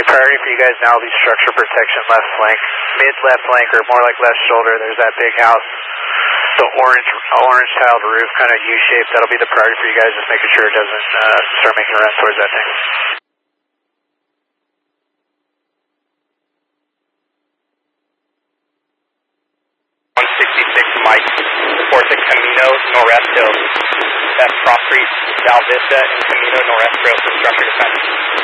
Okay, priority for you guys now will be structure protection left flank, mid left flank, or more like left shoulder. There's that big house, the orange tiled roof, kind of U-shaped. That'll be the priority for you guys, just making sure it doesn't start making a run towards that thing. Mike, report to Camino Noreste, that's Cross Street, Val Vista, and Camino Noreste for structure defense.